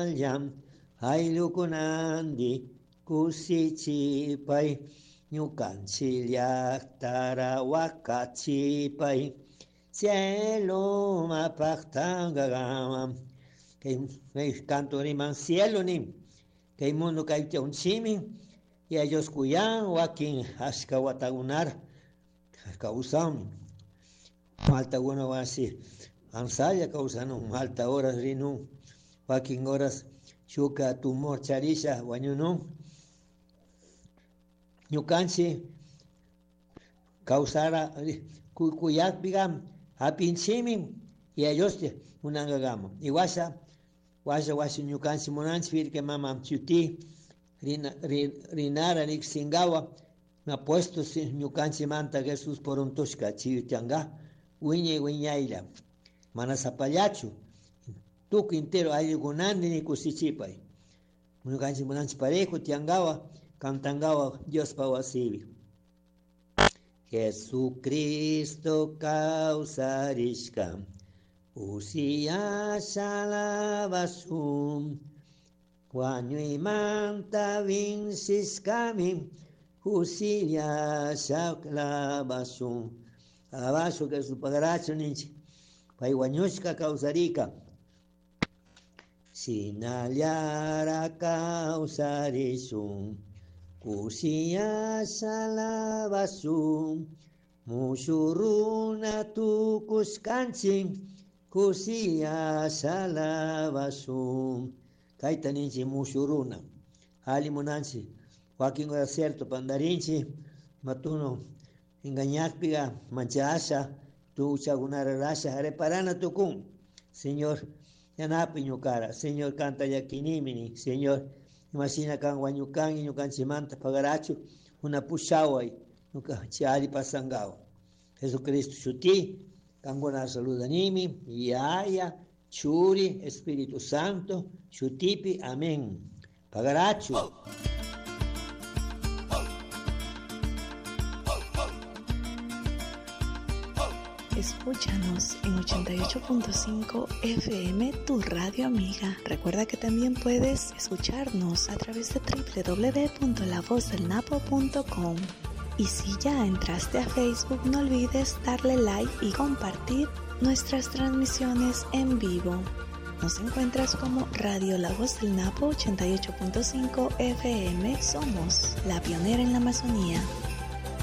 Malyam Aylukunandi Kusichipay Ñukanchillaqtara Wakachipay Cielo Mapaqtaqaman kay canto riman cielo nin kay mundo kayta unchimin y ellos kuyan wakin ashka watagunar kawsam malta una wasi ansaya kawsanu malta horas rinu wakin horas shuka tumor charisha wañunun ñukanchi kawsara kuyak bigam apinchimin y ellos unangagamo y washa ñukanchi munanchi virke mama chuti rinara riksingawa na puesto ñukanchi manta Jesús por un toshka chiyutianga wiñayla mana sapallachu tuku entero ayukunandi ni kusichipay ñukanchi munanchi parejo tiangawa cantangawa Dios pawasibi Jesucristo causarishka Usia salabasum Wañuimanta vinciscamin Usia salabasum Alabaso que su pagaracho ninchi Pai wañushka causarica Sinalyara causarisum Usia salabasum Mushuruna tukuskanchim Kusia salabasum Kaitaninchi mushuruna Ali munanchi Joaquín era cierto pandarinchi Matuno engañakpiga manchasha Tu chagunara rasha reparana tukun Señor Yanapi ñukara Señor canta yakinimini Señor Imagina kan wañukan y ñukanchimanta pagarachu Una pushaway Ñukanchi pasangao Jesucristo shuti Kangona saludanimi, Yaya, Churi, Espíritu Santo, Shutipi, amén. Pagarachu. Escúchanos en 88.5 FM, tu radio amiga. Recuerda que también puedes escucharnos a través de www.lavozdelnapo.com. Y si ya entraste a Facebook, no olvides darle like y compartir nuestras transmisiones en vivo. Nos encuentras como Radio La Voz del Napo 88.5 FM. Somos la pionera en la Amazonía.